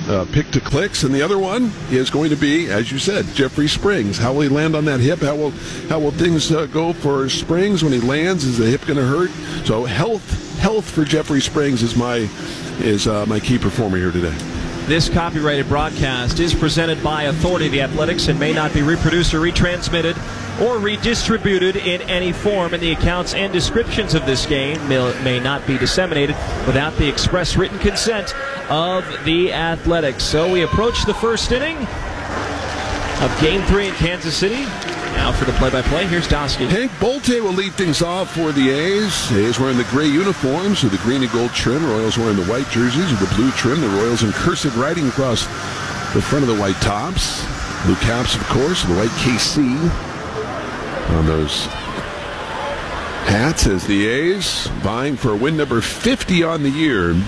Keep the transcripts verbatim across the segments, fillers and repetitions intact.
uh, pick to clicks, and the other one is going to be, as you said, Jeffrey Springs. How will he land on that hip? How will how will things uh, go for Springs when he lands? Is the hip going to hurt? So health health for Jeffrey Springs is my is uh, my key performer here today. This copyrighted broadcast is presented by Authority of the Athletics and may not be reproduced or retransmitted or redistributed in any form, and the accounts and descriptions of this game may, may not be disseminated without the express written consent of the Athletics. So we approach the first inning of Game three in Kansas City. Now for the play-by-play, here's Dosky. Hank Bolte will lead things off for the A's. The A's wearing the gray uniforms with the green and gold trim. Royals wearing the white jerseys with the blue trim. The Royals in cursive writing across the front of the white tops. Blue caps, of course, the white K C on those hats as the A's vying for win number fifty on the year. And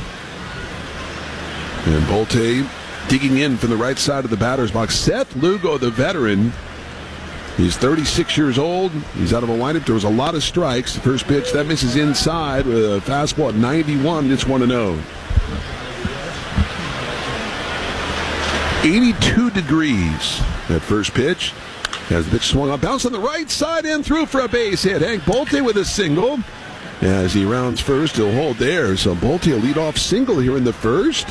Bolte digging in from the right side of the batter's box. Seth Lugo, the veteran. He's thirty-six years old. He's out of a lineup. There was a lot of strikes. The first pitch, that misses inside with a fastball at ninety-one. It's one and oh. eighty-two degrees. That first pitch. As the pitch swung up, bounce on the right side and through for a base hit. Hank Bolte with a single. As he rounds first, he'll hold there. So Bolte will lead off single here in the first.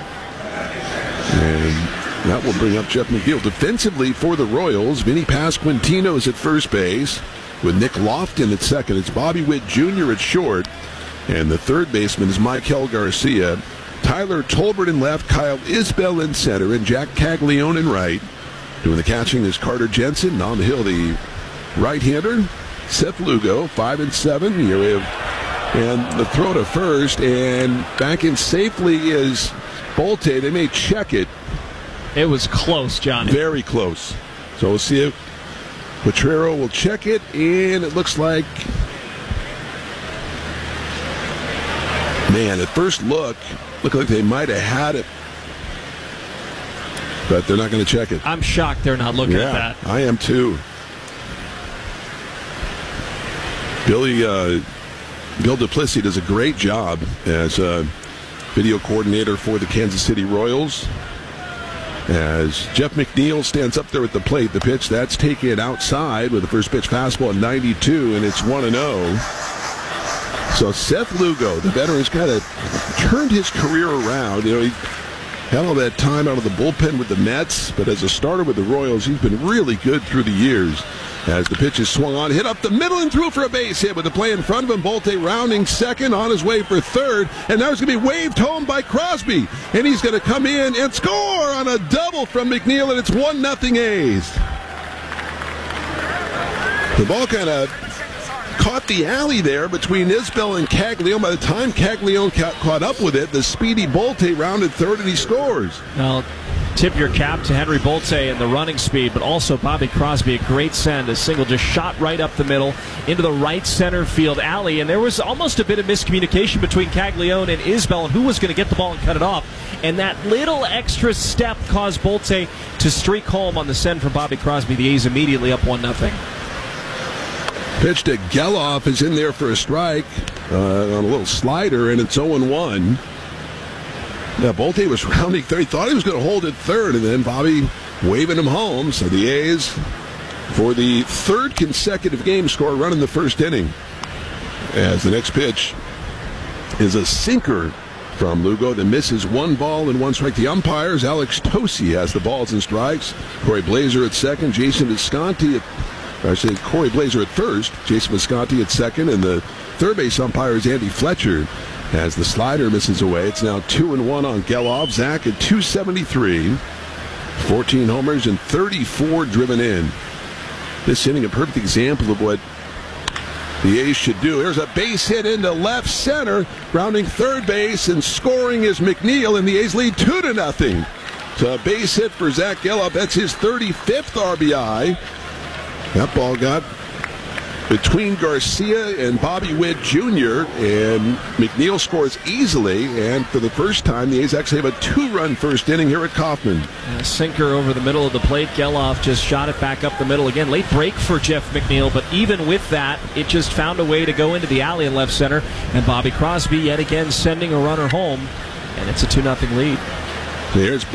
And that will bring up Jeff McNeil. Defensively for the Royals, Vinny Pasquantino is at first base with Nick Lofton at second. It's Bobby Witt Junior at short. And the third baseman is Michael Garcia. Tyler Tolbert in left, Kyle Isbell in center, and Jack Caglione in right. Doing the catching is Carter Jensen. On the hill, the right-hander, Seth Lugo, five and seven. Here we have, and the throw to first, and back in safely is Bolte. They may check it. It was close, John. Very close. So we'll see if Potrero will check it, and it looks like, man, at first look, looked like they might have had it, but they're not going to check it. I'm shocked they're not looking yeah, at that. I am too. Billy, uh, Bill Duplessis does a great job as a video coordinator for the Kansas City Royals. As Jeff McNeil stands up there at the plate, the pitch that's taken outside with the first pitch fastball at ninety-two, and it's one and oh. So Seth Lugo, the veteran's kind of turned his career around. You know, he had all that time out of the bullpen with the Mets, but as a starter with the Royals, he's been really good through the years. As the pitch is swung on, hit up the middle and through for a base hit with the play in front of him. Bolte rounding second, on his way for third, and now he's going to be waved home by Crosby, and he's going to come in and score on a double from McNeil, and it's one nothing A's. The ball kind of caught the alley there between Isbell and Caglione. By the time Caglione ca- caught up with it, the speedy Bolte rounded third, and he scores. Well, tip your cap to Henry Bolte and the running speed, but also Bobby Crosby, a great send. A single just shot right up the middle into the right center field alley, and there was almost a bit of miscommunication between Caglione and Isbell on who was going to get the ball and cut it off, and that little extra step caused Bolte to streak home on the send from Bobby Crosby. The A's immediately up one nothing. Pitch to Geloff is in there for a strike uh, on a little slider, and it's oh and one. Yeah, Bolte was rounding third. He thought he was going to hold it third, and then Bobby waving him home. So the A's, for the third consecutive game, score a run in the first inning. As the next pitch is a sinker from Lugo that misses one ball and one strike. The umpires, Alex Tosi has the balls and strikes. Corey Blazer at second. Jason Visconti at, I say Corey Blazer at first. Jason Visconti at second, and the third base umpire is Andy Fletcher. As the slider misses away, it's now two and one on Geloff. Zach at two seventy-three, fourteen homers and thirty-four driven in. This inning, a perfect example of what the A's should do. Here's a base hit into left center, rounding third base, and scoring is McNeil, and the A's lead two to nothing. So a base hit for Zach Geloff. That's his thirty-fifth R B I. That ball got between Garcia and Bobby Witt Junior, and McNeil scores easily, and for the first time, the A's actually have a two-run first inning here at Kauffman. A sinker over the middle of the plate. Geloff just shot it back up the middle again. Late break for Jeff McNeil, but even with that, it just found a way to go into the alley in left center, and Bobby Crosby yet again sending a runner home, and it's a two nothing lead. There's